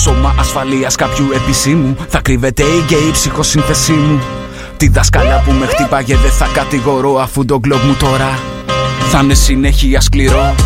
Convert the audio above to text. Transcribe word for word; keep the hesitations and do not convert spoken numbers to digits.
σώμα ασφαλείας κάποιου επισήμου. Θα κρύβεται η γκέι ψυχοσύνθεσή μου. Τη δασκάλα που με χτύπαγε δεν θα κατηγορώ, αφού το γκλοπ μου τώρα θα είναι συνέχεια σκληρό.